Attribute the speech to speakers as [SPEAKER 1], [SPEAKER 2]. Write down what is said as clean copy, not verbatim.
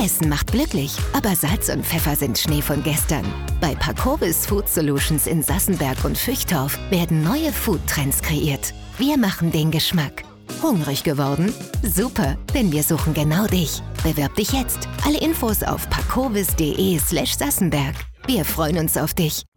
[SPEAKER 1] Essen macht glücklich, aber Salz und Pfeffer sind Schnee von gestern. Bei Parkovis Food Solutions in Sassenberg und Füchtorf werden neue Foodtrends kreiert. Wir machen den Geschmack. Hungrig geworden? Super, denn wir suchen genau dich. Bewerb dich jetzt. Alle Infos auf parkovis.de/Sassenberg. Wir freuen uns auf dich.